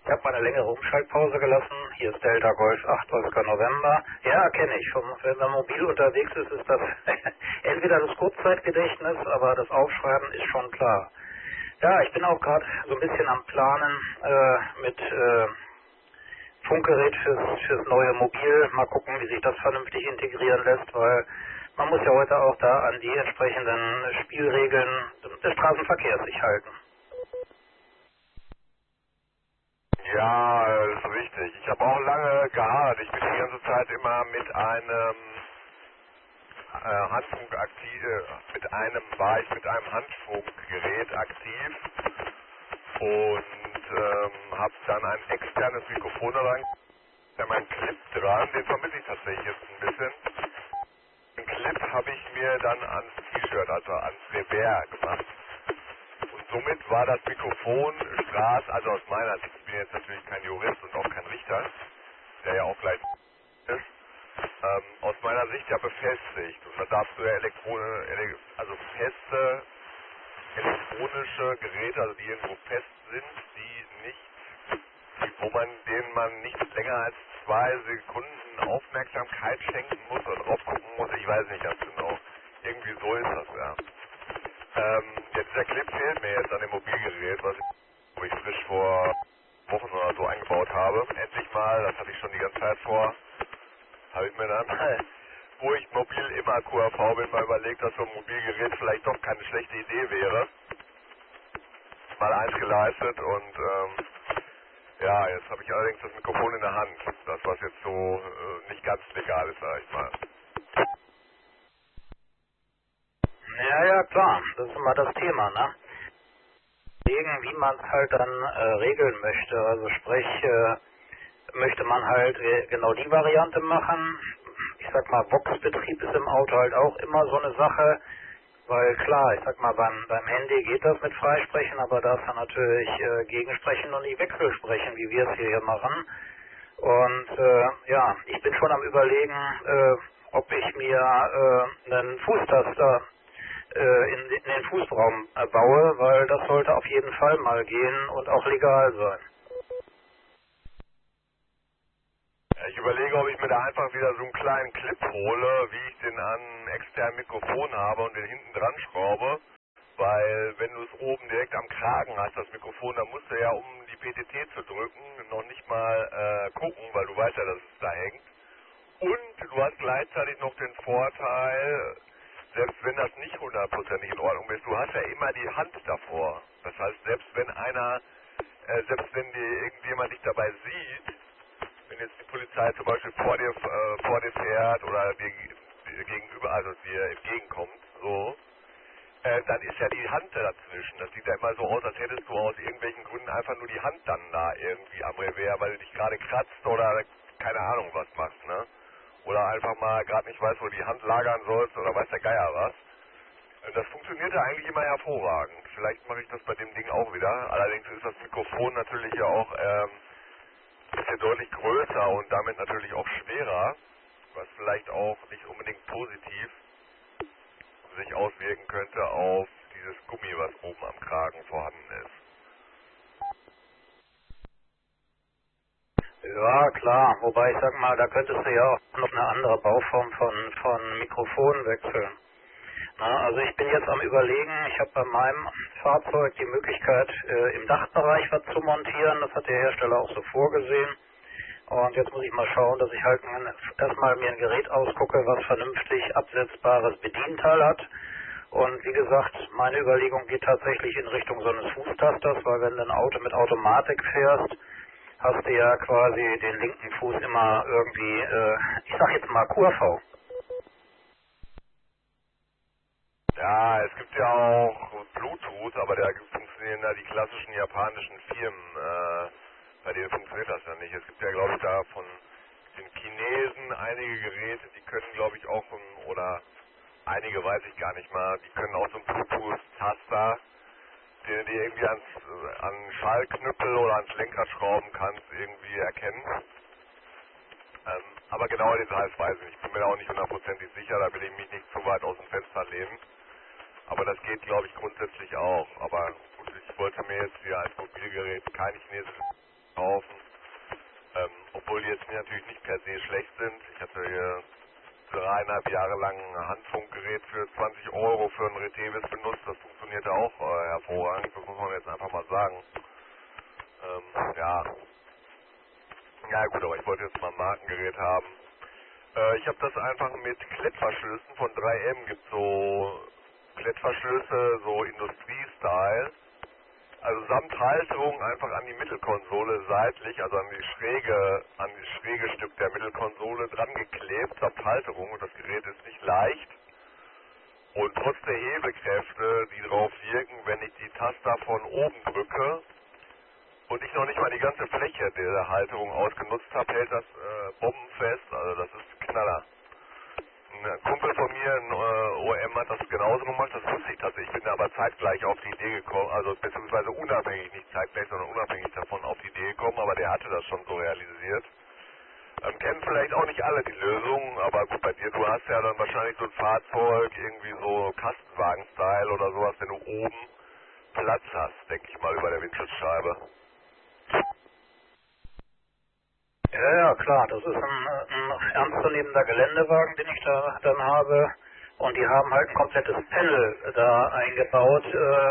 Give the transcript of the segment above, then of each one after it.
Ich habe mal eine längere Umschaltpause gelassen. Hier ist Delta Golf 8 Oscar November. Ja, kenne ich. Wenn man mobil unterwegs ist, ist das entweder das Kurzzeitgedächtnis, aber das Aufschreiben ist schon klar. Ja, ich bin auch gerade so ein bisschen am Planen mit Funkgerät fürs neue Mobil. Mal gucken, wie sich das vernünftig integrieren lässt, weil man muss ja heute auch da an die entsprechenden Spielregeln des Straßenverkehrs sich halten. Ja, das ist richtig. Ich habe auch lange gehadert. Ich bin die ganze Zeit immer mit einem Handfunk aktiv, war ich mit einem Handfunkgerät aktiv und habe dann ein externes Mikrofon dran, da mein Clip dran, den vermisse ich tatsächlich jetzt ein bisschen. Den Clip habe ich mir dann ans T-Shirt, also ans Revers gemacht. Und somit war das Mikrofon also aus meiner Sicht, ich bin jetzt natürlich kein Jurist und auch kein Richter, der ja auch gleich ist, aus meiner Sicht ja befestigt. Und da darfst du ja feste elektronische Geräte, also die irgendwo fest sind, denen man nicht länger als 2 Sekunden Aufmerksamkeit schenken muss oder drauf gucken muss, ich weiß nicht ganz genau. Irgendwie so ist das, ja. Jetzt der Clip fehlt mir jetzt an dem Mobilgerät, wo ich frisch vor Wochen oder so eingebaut habe. Endlich mal, das hatte ich schon die ganze Zeit vor, habe ich mir dann mal, wo ich mobil immer QAV bin, mal überlegt, dass so ein Mobilgerät vielleicht doch keine schlechte Idee wäre. Mal eins geleistet und ja, jetzt habe ich allerdings das Mikrofon in der Hand. Das, was jetzt so nicht ganz legal ist, sage ich mal. Ja, klar, das ist immer das Thema, ne? Wie man es halt dann regeln möchte. Also sprich, möchte man halt genau die Variante machen. Ich sag mal, Vox-Betrieb ist im Auto halt auch immer so eine Sache, weil klar, ich sag mal, beim Handy geht das mit Freisprechen, aber da ist dann natürlich Gegensprechen und nicht Wechselsprechen, wie wir es hier machen. Und ja, ich bin schon am Überlegen, ob ich mir einen Fußtaster in den Fußraum baue, weil das sollte auf jeden Fall mal gehen und auch legal sein. Ja, ich überlege, ob ich mir da einfach wieder so einen kleinen Clip hole, wie ich den an einem externen Mikrofon habe und den hinten dran schraube, weil wenn du es oben direkt am Kragen hast, das Mikrofon, dann musst du ja, um die PTT zu drücken, noch nicht mal gucken, weil du weißt ja, dass es da hängt. Und du hast gleichzeitig noch den Vorteil, selbst wenn das nicht hundertprozentig in Ordnung ist, du hast ja immer die Hand davor. Das heißt, selbst wenn dir irgendjemand dich dabei sieht, wenn jetzt die Polizei zum Beispiel vor dir fährt oder dir gegenüber, also dir entgegenkommt, so, dann ist ja die Hand dazwischen. Das sieht ja immer so aus, als hättest du aus irgendwelchen Gründen einfach nur die Hand dann da irgendwie am Revers, weil du dich gerade kratzt oder keine Ahnung was machst, ne? Oder einfach mal gerade nicht weißt, wo du die Hand lagern sollst oder weiß der Geier was. Das funktionierte eigentlich immer hervorragend. Vielleicht mache ich das bei dem Ding auch wieder. Allerdings ist das Mikrofon natürlich ja auch ist ja deutlich größer und damit natürlich auch schwerer, was vielleicht auch nicht unbedingt positiv sich auswirken könnte auf dieses Gummi, was oben am Kragen vorhanden ist. Ja, klar. Wobei, ich sag mal, da könntest du ja auch noch eine andere Bauform von Mikrofon wechseln. Na, also ich bin jetzt am Überlegen, ich habe bei meinem Fahrzeug die Möglichkeit, im Dachbereich was zu montieren. Das hat der Hersteller auch so vorgesehen. Und jetzt muss ich mal schauen, dass ich halt erstmal mir ein Gerät ausgucke, was vernünftig absetzbares Bedienteil hat. Und wie gesagt, meine Überlegung geht tatsächlich in Richtung so eines Fußtasters, weil wenn du ein Auto mit Automatik fährst, hast du ja quasi den linken Fuß immer irgendwie, ich sag jetzt mal QRV. Ja, es gibt ja auch Bluetooth, aber da funktionieren da die klassischen japanischen Firmen, bei denen funktioniert das ja nicht. Es gibt ja, glaube ich, da von den Chinesen einige Geräte, die können, glaube ich, auch, oder einige weiß ich gar nicht mal, die können auch so einen Bluetooth-Taster, den du dir irgendwie an Schaltknüppel oder ans Lenkrad schrauben kannst, irgendwie erkennen. Aber genaue Details weiß ich nicht. Ich bin mir da auch nicht hundertprozentig sicher, da will ich mich nicht zu weit aus dem Fenster lehnen. Aber das geht, glaube ich, grundsätzlich auch. Aber gut, ich wollte mir jetzt hier als Mobilgerät kein chinesisches kaufen. Obwohl die jetzt natürlich nicht per se schlecht sind. Ich hatte hier 3,5 Jahre lang ein Handfunkgerät für 20 Euro für einen Retevis benutzt. Das funktionierte auch hervorragend, das muss man jetzt einfach mal sagen. Ja. Ja gut, aber ich wollte jetzt mal ein Markengerät haben. Ich habe das einfach mit Klettverschlüssen von 3M. Gibt so Klettverschlüsse, so Industrie-Style. Also samt Halterung einfach an die Mittelkonsole seitlich, also an das schräge Stück der Mittelkonsole dran geklebt, samt Halterung. Und das Gerät ist nicht leicht. Und trotz der Hebelkräfte, die drauf wirken, wenn ich die Taster von oben drücke und ich noch nicht mal die ganze Fläche der Halterung ausgenutzt habe, hält das bombenfest. Also das ist ein Knaller. Ein Kumpel von mir, ein OM, hat das genauso gemacht, das wusste ich tatsächlich. Ich bin aber zeitgleich auf die Idee gekommen, also beziehungsweise unabhängig, nicht zeitgleich, sondern unabhängig davon auf die Idee gekommen, aber der hatte das schon so realisiert. Kennen vielleicht auch nicht alle die Lösung, aber gut, bei dir, du hast ja dann wahrscheinlich so ein Fahrzeug, irgendwie so Kastenwagen-Style oder sowas, wenn du oben Platz hast, denke ich mal, über der Windschutzscheibe. Ja, ja, klar, das ist ein ernstzunehmender Geländewagen, den ich da dann habe. Und die haben halt ein komplettes Panel da eingebaut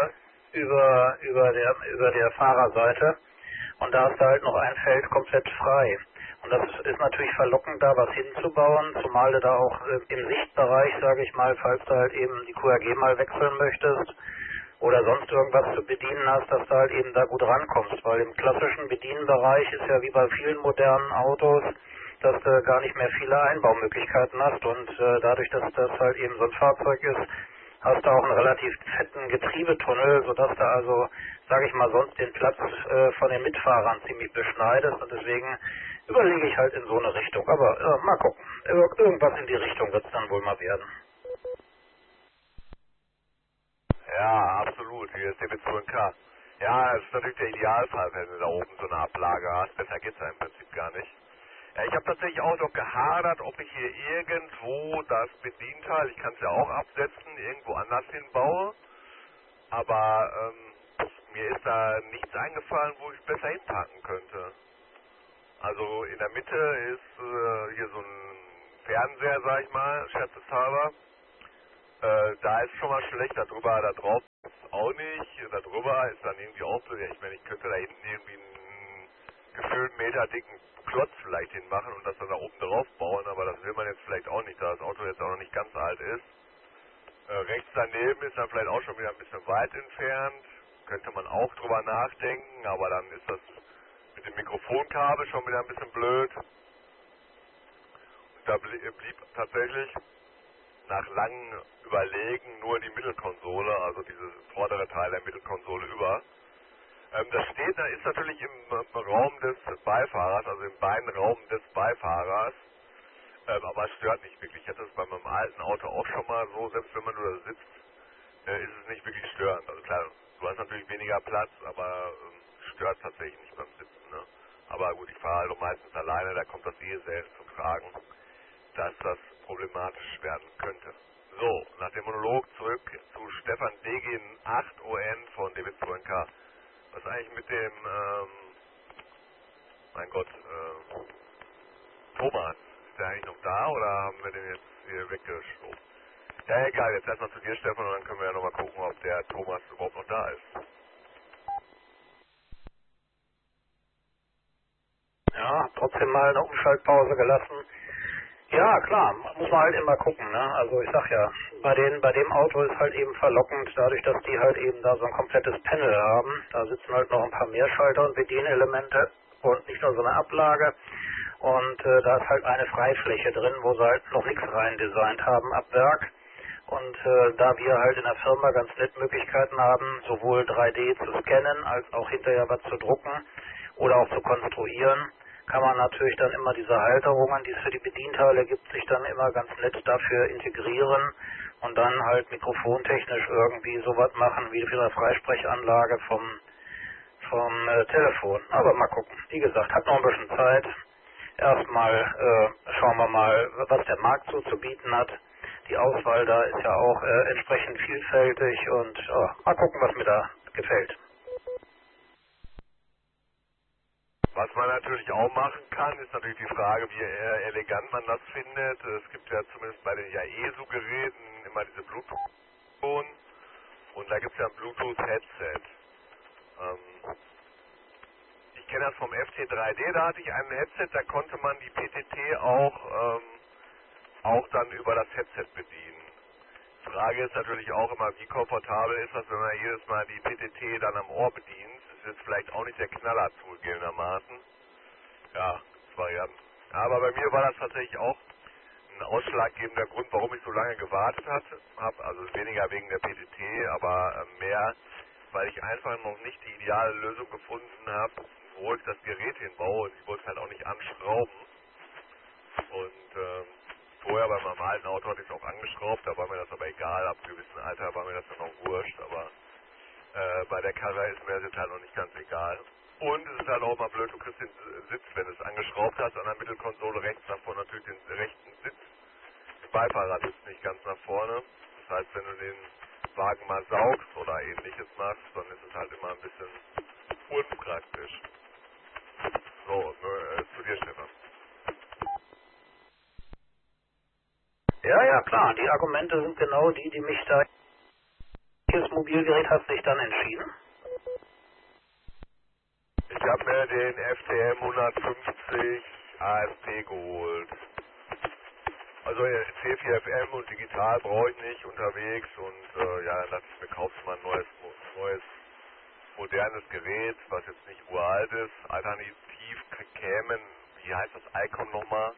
über der Fahrerseite. Und da hast du halt noch ein Feld komplett frei. Und das ist natürlich verlockend, da was hinzubauen, zumal du da auch im Sichtbereich, sage ich mal, falls du halt eben die QRG mal wechseln möchtest oder sonst irgendwas zu bedienen hast, dass du halt eben da gut rankommst. Weil im klassischen Bedienbereich ist ja wie bei vielen modernen Autos, dass du gar nicht mehr viele Einbaumöglichkeiten hast. Und dadurch, dass das halt eben so ein Fahrzeug ist, hast du auch einen relativ fetten Getriebetunnel, sodass du also, sage ich mal, sonst den Platz von den Mitfahrern ziemlich beschneidest. Und deswegen überlege ich halt in so eine Richtung. Aber mal gucken. Irgendwas in die Richtung wird es dann wohl mal werden. Ja, absolut, wie das DB2K. Ja, das ist natürlich der Idealfall, wenn du da oben so eine Ablage hast. Besser geht's ja im Prinzip gar nicht. Ja, ich habe tatsächlich auch noch gehadert, ob ich hier irgendwo das Bedienteil, ich kann es ja auch absetzen, irgendwo anders hinbaue. Aber mir ist da nichts eingefallen, wo ich besser hinpacken könnte. Also in der Mitte ist hier so ein Fernseher, sag ich mal, scherzeshalber. Da ist schon mal schlecht, da drauf ist auch nicht, da drüber ist dann irgendwie auch so, ja, ich meine, ich könnte da hinten irgendwie einen gefühlt Meter dicken Klotz vielleicht hinmachen und das dann da oben drauf bauen, aber das will man jetzt vielleicht auch nicht, da das Auto jetzt auch noch nicht ganz alt ist. Rechts daneben ist dann vielleicht auch schon wieder ein bisschen weit entfernt, könnte man auch drüber nachdenken, aber dann ist das mit dem Mikrofonkabel schon wieder ein bisschen blöd. Und da blieb tatsächlich nach langem Überlegen nur die Mittelkonsole, also dieses vordere Teil der Mittelkonsole über. Das steht, da ist natürlich im Raum des Beifahrers, also im Beinraum des Beifahrers, aber es stört nicht wirklich. Ich hatte das bei meinem alten Auto auch schon mal so, selbst wenn man nur da sitzt, ist es nicht wirklich störend. Also klar, du hast natürlich weniger Platz, aber stört tatsächlich nicht beim Sitzen. Ne? Aber gut, ich fahre halt meistens alleine, da kommt das selten zum Tragen, dass das problematisch werden könnte. So, nach dem Monolog zurück zu Stefan Degin 8ON von DB2K. Was ist eigentlich mit dem, mein Gott, Thomas? Ist der eigentlich noch da oder haben wir den jetzt hier weggeschoben? Ja, egal, jetzt erstmal zu dir, Stefan, und dann können wir ja nochmal gucken, ob der Thomas überhaupt noch da ist. Ja, trotzdem mal eine Umschaltpause gelassen. Ja, klar, muss man halt immer gucken, ne? Also ich sag ja, bei dem Auto ist halt eben verlockend, dadurch, dass die halt eben da so ein komplettes Panel haben. Da sitzen halt noch ein paar mehr Schalter und Bedienelemente und nicht nur so eine Ablage. Und da ist halt eine Freifläche drin, wo sie halt noch nichts rein designt haben ab Werk. Und da wir halt in der Firma ganz nett Möglichkeiten haben, sowohl 3D zu scannen, als auch hinterher was zu drucken oder auch zu konstruieren, kann man natürlich dann immer diese Halterungen, die es für die Bedienteile gibt, sich dann immer ganz nett dafür integrieren und dann halt mikrofontechnisch irgendwie sowas machen wie für eine Freisprechanlage vom Telefon. Aber mal gucken. Wie gesagt, hat noch ein bisschen Zeit. Erstmal schauen wir mal, was der Markt so zu bieten hat. Die Auswahl da ist ja auch entsprechend vielfältig und mal gucken, was mir da gefällt. Was man natürlich auch machen kann, ist natürlich die Frage, wie elegant man das findet. Es gibt ja zumindest bei den Yaesu-Geräten immer diese Bluetooth und da gibt es ja ein Bluetooth-Headset. Ich kenne das vom FT3D, da hatte ich ein Headset, da konnte man die PTT auch dann über das Headset bedienen. Die Frage ist natürlich auch immer, wie komfortabel ist das, wenn man jedes Mal die PTT dann am Ohr bedient. Das ist jetzt vielleicht auch nicht der Knaller zugegebenermaßen. Ja, das war ja. Aber bei mir war das tatsächlich auch ein ausschlaggebender Grund, warum ich so lange gewartet habe. Also weniger wegen der PTT, aber mehr, weil ich einfach noch nicht die ideale Lösung gefunden habe, wo ich das Gerät hinbaue, und ich wollte es halt auch nicht anschrauben. Und vorher bei meinem alten Auto hatte ich es auch angeschraubt, da war mir das aber egal, ab einem gewissen Alter war mir das dann auch wurscht, aber bei der Karre ist mir das jetzt halt noch nicht ganz egal. Und es ist halt auch mal blöd, du kriegst den Sitz, wenn du es angeschraubt hast, an der Mittelkonsole rechts nach vorne natürlich den rechten Sitz. Der Beifahrer sitzt nicht ganz nach vorne. Das heißt, wenn du den Wagen mal saugst oder ähnliches machst, dann ist es halt immer ein bisschen unpraktisch. So, zu dir, Stefan. Ja, ja, klar. Die Argumente sind genau die, die mich da... Welches Mobilgerät hat sich dann entschieden? Ich habe mir den FTM 150 AFP geholt. Also C4FM und digital brauche ich nicht unterwegs und ja, dann dachte ich mir, kaufst du mal ein neues, modernes Gerät, was jetzt nicht uralt ist. Alternativ kämen, wie heißt das Icon nochmal?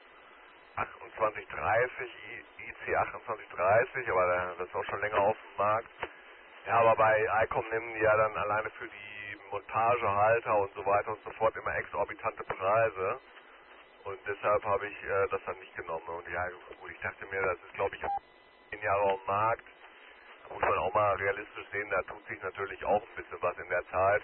2830, IC 2830, aber das ist auch schon länger auf dem Markt. Ja, aber bei ICOM nehmen die ja dann alleine für die Montagehalter und so weiter und so fort immer exorbitante Preise. Und deshalb habe ich das dann nicht genommen. Und ja, gut, ich dachte mir, das ist, glaube ich, 10 Jahre auf dem Markt. Da muss man auch mal realistisch sehen, da tut sich natürlich auch ein bisschen was in der Zeit.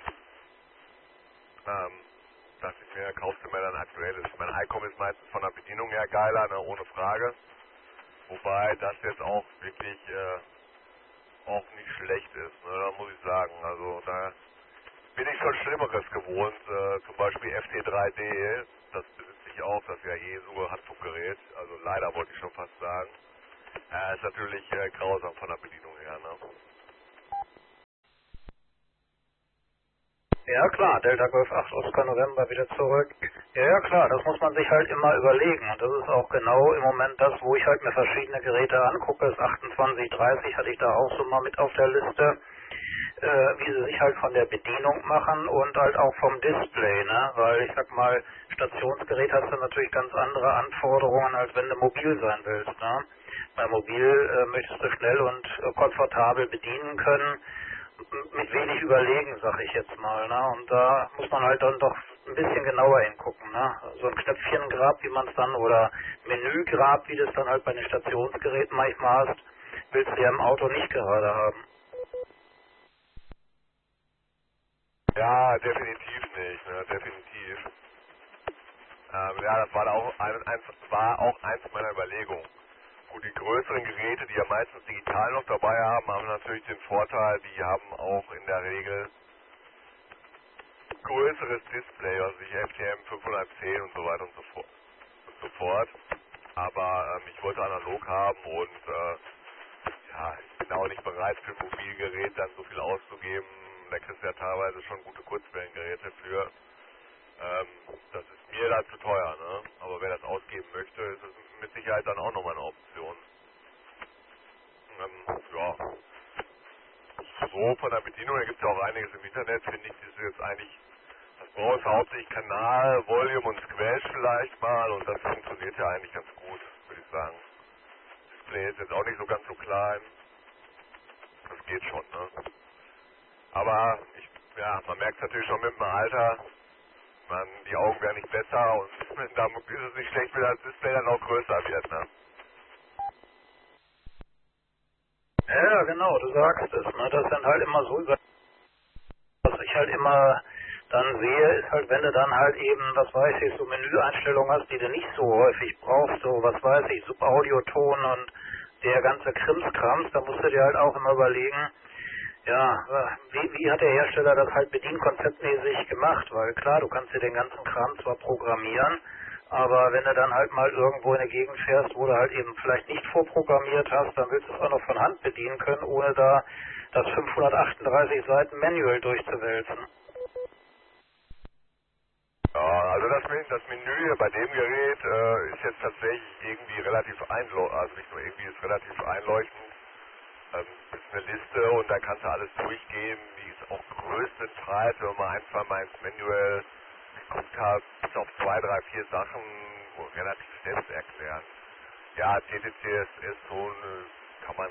Dachte ich mir, kaufst du mir dann aktuelles. Ich meine, ICOM ist meistens von der Bedienung her geiler, ne, ohne Frage. Wobei das jetzt auch wirklich auch nicht schlecht ist, ne, da muss ich sagen. Also da bin ich schon Schlimmeres gewohnt, zum Beispiel FT3D, das besitze ich auch, das ist ja Jesu Handfunkgerät, also leider wollte ich schon fast sagen. Ist natürlich grausam von der Bedienung her, ne? Ja klar, Delta Golf 8 Oscar November wieder zurück. Ja, ja klar, das muss man sich halt immer überlegen. Und das ist auch genau im Moment das, wo ich halt mir verschiedene Geräte angucke. Das 2830 hatte ich da auch so mal mit auf der Liste, wie sie sich halt von der Bedienung machen und halt auch vom Display, ne? Weil ich sag mal, Stationsgerät hast du natürlich ganz andere Anforderungen, als wenn du mobil sein willst, ne? Bei mobil möchtest du schnell und komfortabel bedienen können, mit wenig überlegen, sag ich jetzt mal, ne? Und da muss man halt dann doch ein bisschen genauer hingucken, ne? So ein Knöpfchengrab, wie man es dann, oder Menügrab, wie du es dann halt bei den Stationsgeräten manchmal hast, willst du ja im Auto nicht gerade haben. Ja, definitiv nicht, ne? Definitiv. Ja, das war auch eins meiner Überlegungen. Gut, die größeren Geräte, die ja meistens digital noch dabei haben, haben natürlich den Vorteil, die haben auch in der Regel größeres Display, also ich FTM 510 und so weiter und so fort. Aber ich wollte analog haben und ja, ich bin auch nicht bereit für ein Mobilgerät dann so viel auszugeben. Da kriegst du ja teilweise schon gute Kurzwellengeräte für. Das ist mir dann zu teuer, ne? Aber wer das ausgeben möchte, ist es mit Sicherheit dann auch nochmal eine Option. Ja, so von der Bedienung, da gibt es ja auch einiges im Internet, finde ich, ist jetzt eigentlich, das brauchst du hauptsächlich Kanal, Volume und Squash vielleicht mal und das funktioniert ja eigentlich ganz gut, würde ich sagen. Display ist jetzt auch nicht so ganz so klein, das geht schon, ne? Aber ja, man merkt natürlich schon mit dem Alter, die Augen werden nicht besser und da ist es nicht schlecht, wenn das Display dann auch größer wird, ne? Ja, genau, du sagst es, ne? Das sind halt immer so, was ich halt immer dann sehe, ist halt, wenn du dann halt eben, was weiß ich, so Menüeinstellungen hast, die du nicht so häufig brauchst, so, was weiß ich, Subaudioton und der ganze Krimskrams, da musst du dir halt auch immer überlegen, Ja, wie hat der Hersteller das halt bedienkonzeptmäßig gemacht? Weil klar, du kannst dir den ganzen Kram zwar programmieren, aber wenn du dann halt mal irgendwo in eine Gegend fährst, wo du halt eben vielleicht nicht vorprogrammiert hast, dann willst du es auch noch von Hand bedienen können, ohne da das 538 Seiten Manual durchzuwälzen. Ja, also das Menü hier bei dem Gerät ist jetzt tatsächlich irgendwie relativ einleuchtend, also nicht nur irgendwie, ist relativ einleuchtend. Ist eine Liste und da kannst du alles durchgehen, wie es auch größtenteils, wenn man einfach mal ins Manual geguckt hat, bis auf 2, 3, 4 Sachen relativ selbst erklären. Ja, TTCS-Ton kann man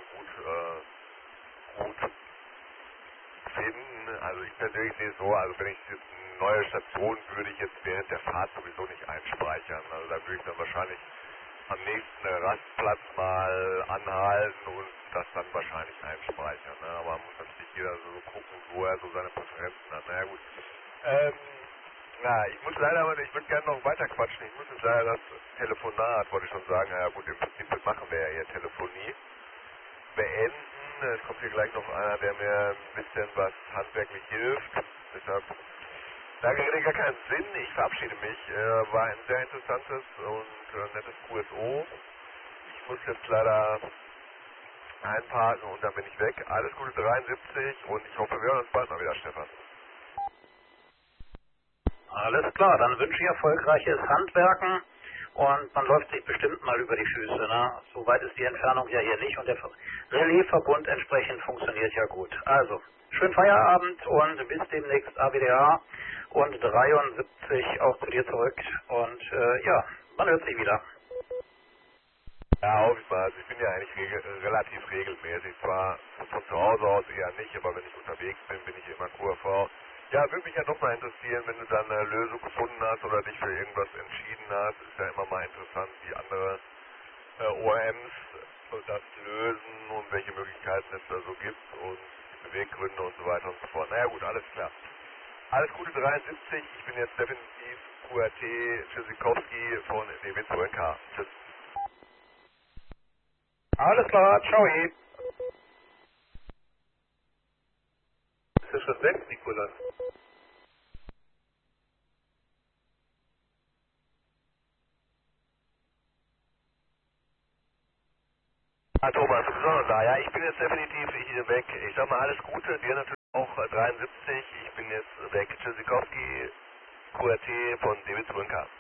gut finden. Also ich persönlich sehe es so, also wenn ich jetzt eine neue Station würde ich jetzt während der Fahrt sowieso nicht einspeichern. Also da würde ich dann wahrscheinlich am nächsten Rastplatz mal anhalten und das dann wahrscheinlich einspeichern. Ne? Aber man muss natürlich jeder so gucken, wo er so seine Präferenzen hat. Naja gut. Ich muss leider, aber ich würde gerne noch weiter quatschen. Ich muss jetzt leider das Telefonat, wollte ich schon sagen, naja gut, im Prinzip machen wir ja hier Telefonie. Beenden. Es kommt hier gleich noch einer, der mir ein bisschen was handwerklich hilft. Deshalb lange Rede gar keinen Sinn. Ich verabschiede mich. War ein sehr interessantes und nettes QSO. Ich muss jetzt leider einparken und dann bin ich weg. Alles Gute 73 und ich hoffe, wir hören uns bald mal wieder, Stefan. Alles klar, dann wünsche ich erfolgreiches Handwerken und man läuft sich bestimmt mal über die Füße. Ne? So weit ist die Entfernung ja hier nicht und der Relaisverbund entsprechend funktioniert ja gut. Also, schönen Feierabend und bis demnächst AWDH und 73 auch zu dir zurück und ja, man hört sich wieder. Ja, hoffe ich mal. Also ich bin ja eigentlich relativ regelmäßig. Zwar von zu Hause aus eher nicht, aber wenn ich unterwegs bin, bin ich immer QRV. Ja, würde mich ja doch mal interessieren, wenn du dann eine Lösung gefunden hast oder dich für irgendwas entschieden hast. Ist ja immer mal interessant, wie andere ORMs das lösen und welche Möglichkeiten es da so gibt und die Beweggründe und so weiter und so fort. Naja gut, alles klar. Alles Gute 73. Ich bin jetzt definitiv QRT Tschüssikowski von DW2NK. Tschüss. Alles klar, ciao. Ist ja schon weg, Nikolas. Thomas, du bist auch noch da. Ja, ich bin jetzt definitiv hier weg. Ich sag mal alles Gute, dir natürlich auch 73. Ich bin jetzt weg. Tschüssikowski, QRT von DW2NK.